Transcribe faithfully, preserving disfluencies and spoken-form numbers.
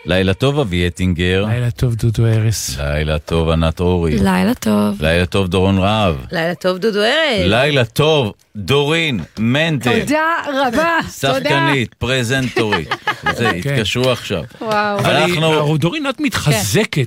לילה טוב אבי אטינגר. לילה טוב דודו ארס. לילה טוב ענת אורי. לילה טוב. לילה טוב דורון רהב. לילה טוב דודו ארס. לילה טוב דורין מנדל. תודה רבה. שחקנית, פרזנטורית. זה, התקשרו עכשיו. וואו. אבל דורין, את מתחזקת